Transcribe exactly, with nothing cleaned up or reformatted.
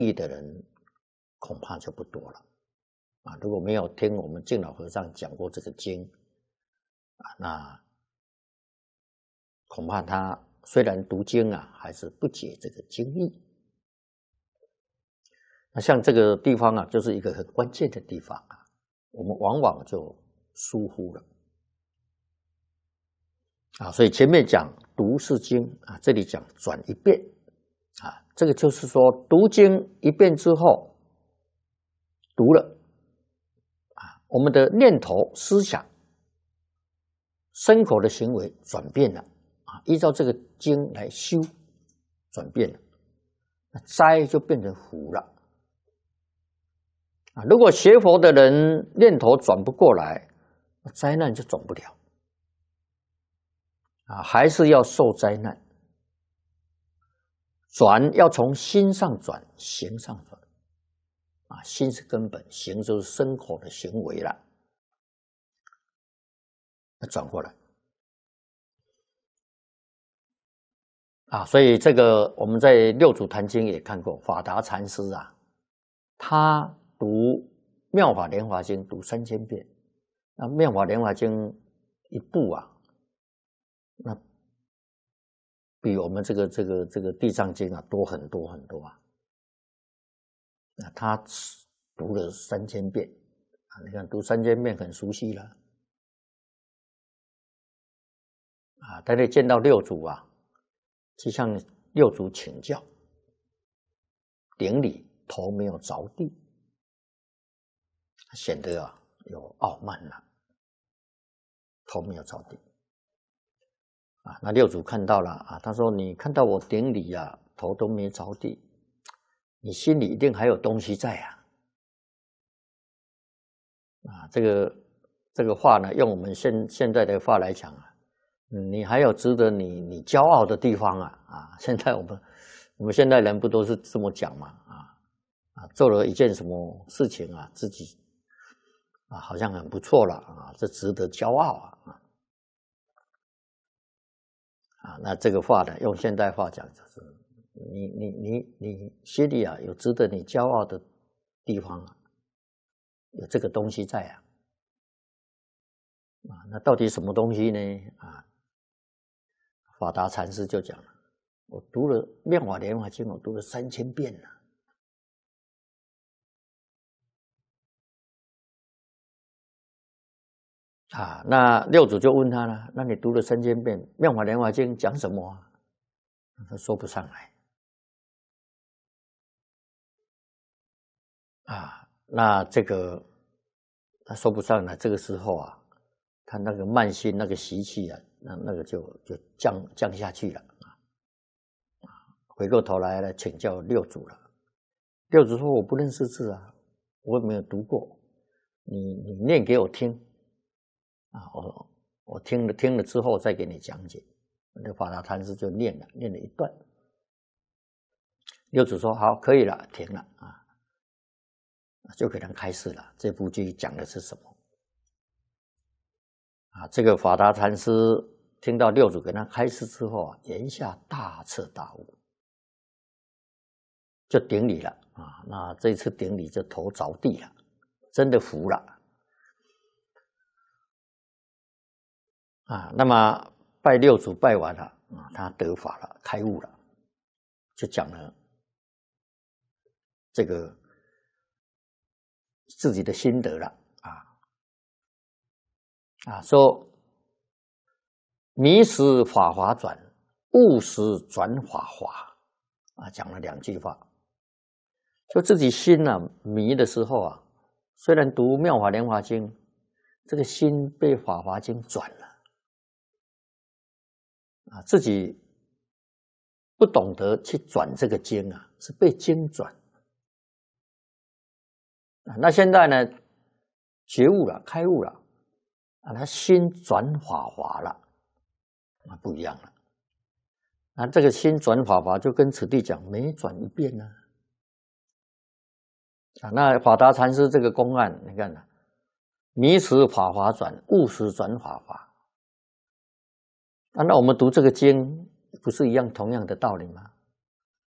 意的人恐怕就不多了啊！如果没有听我们净老和尚讲过这个经啊，那恐怕他虽然读经啊，还是不解这个经义。那像这个地方啊，就是一个很关键的地方啊，我们往往就疏忽了啊。所以前面讲读是经啊，这里讲转一遍啊，这个就是说读经一遍之后，读了啊，我们的念头、思想、身口的行为转变了啊，依照这个经来修，转变了，那灾就变成福了。啊，如果学佛的人念头转不过来，灾难就转不了啊，还是要受灾难。转要从心上转，行上转啊，心是根本，行就是身口的行为了，要转过来啊。所以这个我们在《六祖坛经》也看过，法达禅师啊，他读《妙法莲华经》读三千遍，那《妙法莲华经》一部啊，那比我们这个这个这个《地藏经》啊多很多很多啊。那他读了三千遍啊，你看读三千遍很熟悉了啊。他得见到六祖啊，去向六祖请教，顶礼头没有着地。显得啊有傲慢了，头没有着地啊。那六祖看到了啊，他说：“你看到我顶礼啊，头都没着地，你心里一定还有东西在啊。”啊，这个这个话呢，用我们现现在的话来讲啊，你还有值得你你骄傲的地方啊啊！现在我们我们现代人不都是这么讲嘛啊啊，做了一件什么事情啊，自己。啊，好像很不错了啊，这值得骄傲啊！啊，那这个话呢，用现代话讲就是，你你你你心里啊有值得你骄傲的地方啊，有这个东西在啊，啊，那到底什么东西呢？啊，法达禅师就讲了，我读了《妙法莲华经》，我读了三千遍了。啊，那六祖就问他了：“那你读了三千遍《妙法莲华经》讲什么啊？”他说不上来。啊，那这个他说不上来，这个时候啊，他那个慢心、那个习气啊，那那个就就降降下去了啊。回过头来来请教六祖了。六祖说：“我不认识字啊，我也没有读过，你你念给我听。”啊，我我听了听了之后再给你讲解。那法达禅师就念了，念了一段。六祖说：“好，可以了，停了啊，就给他开示了。这部剧讲的是什么？啊，这个法达禅师听到六祖给他开示之后啊，言下大彻大悟，就顶礼了啊。那这次顶礼就头着地了，真的服了。”啊，那么拜六祖拜完了啊，他得法了，开悟了，就讲了这个自己的心得了啊啊，说迷时法华转，悟时转法华啊，讲了两句话，就自己心啊迷的时候啊，虽然读《妙法莲华经》，这个心被《法华经》转了。啊，自己不懂得去转这个经啊，是被经转啊。那现在呢，觉悟了，开悟了啊，他心转法华了，啊，不一样了。那这个心转法华，就跟此地讲，每转一遍呢啊。那法达禅师这个公案，你看呢，迷时法华转，悟时转法华。啊，那我们读这个经，不是一样同样的道理吗？